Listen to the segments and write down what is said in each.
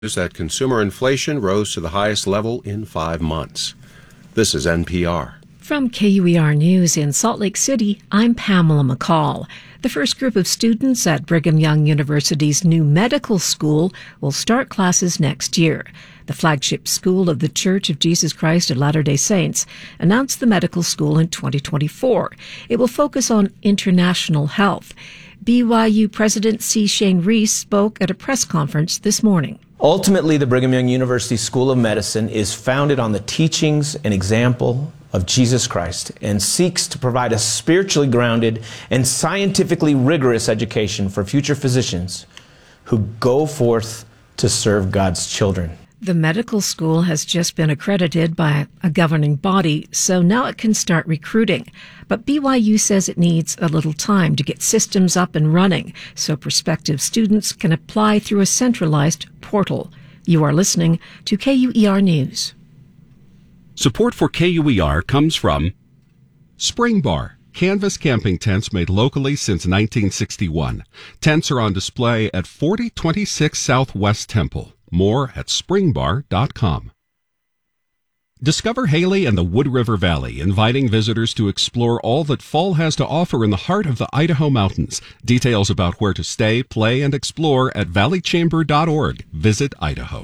that consumer inflation rose to the highest level in 5 months. This is NPR. From KUER News in Salt Lake City, I'm Pamela McCall. The first group of students at Brigham Young University's new medical school will start classes next year. The flagship school of the Church of Jesus Christ of Latter-day Saints announced the medical school in 2024. It will focus on international health. BYU President C. Shane Reese spoke at a press conference this morning. Ultimately, the Brigham Young University School of Medicine is founded on the teachings and example of Jesus Christ and seeks to provide a spiritually grounded and scientifically rigorous education for future physicians who go forth to serve God's children. The medical school has just been accredited by a governing body, so now it can start recruiting. But BYU says it needs a little time to get systems up and running so prospective students can apply through a centralized portal. You are listening to KUER News. Support for KUER comes from Spring Bar, canvas camping tents made locally since 1961. Tents are on display at 4026 Southwest Temple. More at springbar.com. Discover Haley and the Wood River Valley, inviting visitors to explore all that fall has to offer in the heart of the Idaho Mountains. Details about where to stay, play, and explore at valleychamber.org. Visit Idaho.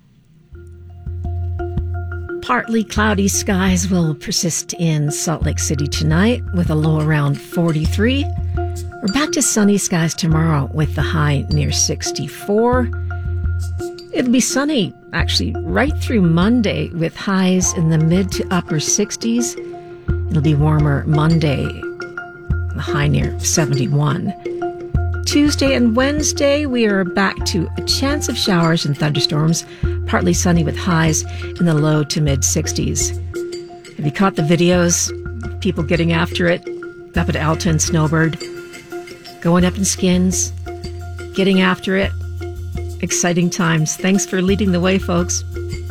Partly cloudy skies will persist in Salt Lake City tonight with a low around 43. We're back to sunny skies tomorrow with the high near 64. It'll be sunny, actually, right through Monday with highs in the mid to upper 60s. It'll be warmer Monday, the high near 71. Tuesday and Wednesday, we are back to a chance of showers and thunderstorms, partly sunny with highs in the low to mid 60s. Have you caught the videos? People getting after it up at Alton Snowbird, going up in skins, getting after it. Exciting times. Thanks for leading the way, folks.